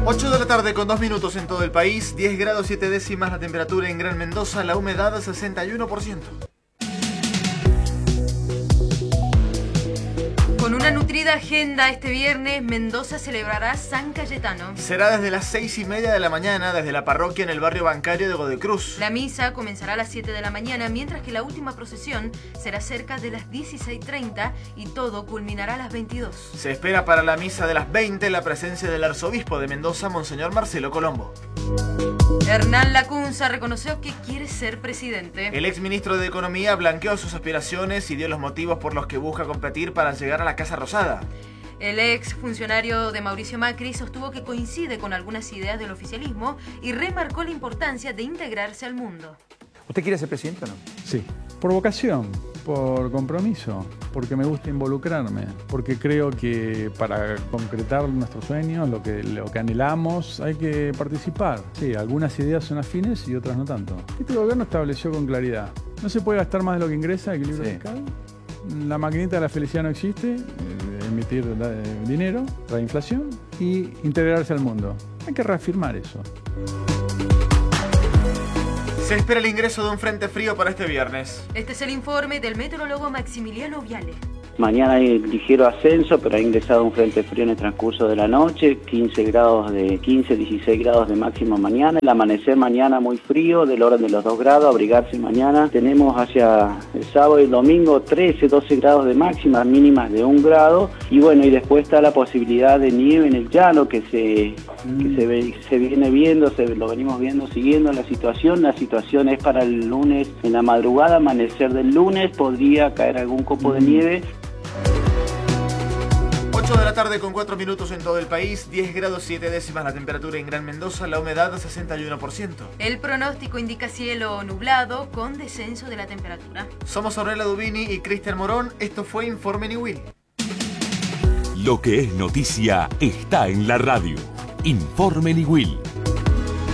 8 de la tarde con 2 minutos en todo el país, 10 grados 7 décimas la temperatura en Gran Mendoza, la humedad 61%. Con una nutrida agenda este viernes, Mendoza celebrará San Cayetano. Será desde las 6:30 de la mañana desde la parroquia en el barrio bancario de Godecruz. La misa comenzará a las 7 de la mañana, mientras que la última procesión será cerca de las 16:30 y todo culminará a las 22. Se espera para la misa de las 20 la presencia del arzobispo de Mendoza, Monseñor Marcelo Colombo. Hernán Lacunza reconoció que quiere ser presidente. El exministro de Economía blanqueó sus aspiraciones y dio los motivos por los que busca competir para llegar a la Casa Rosada. El ex funcionario de Mauricio Macri sostuvo que coincide con algunas ideas del oficialismo y remarcó la importancia de integrarse al mundo. ¿Usted quiere ser presidente o no? Sí, por vocación, por compromiso, porque me gusta involucrarme, porque creo que para concretar nuestros sueños, lo que anhelamos, hay que participar. Sí, algunas ideas son afines y otras no tanto. Este gobierno estableció con claridad: no se puede gastar más de lo que ingresa, equilibrio fiscal. La maquinita de la felicidad no existe, emitir dinero, la inflación y integrarse al mundo. Hay que reafirmar eso. Se espera el ingreso de un frente frío para este viernes. Este es el informe del meteorólogo Maximiliano Viale. Mañana hay ligero ascenso, pero ha ingresado un frente frío en el transcurso de la noche, 16 grados de máximo mañana. El amanecer mañana muy frío, del orden de los 2 grados, abrigarse mañana. Tenemos hacia el sábado y el domingo 13, 12 grados de máxima, mínimas de 1 grado. Y bueno, y después está la posibilidad de nieve en el llano que se viene viendo, lo venimos viendo, siguiendo la situación. La situación es para el lunes en la madrugada, amanecer del lunes, podría caer algún copo de nieve. 8 de la tarde con 4 minutos en todo el país, 10 grados 7 décimas la temperatura en Gran Mendoza, la humedad 61%. El pronóstico indica cielo nublado con descenso de la temperatura. Somos Ornella Dubini y Cristian Morón, esto fue Informe Niwil. Lo que es noticia está en la radio. Informe Niwil.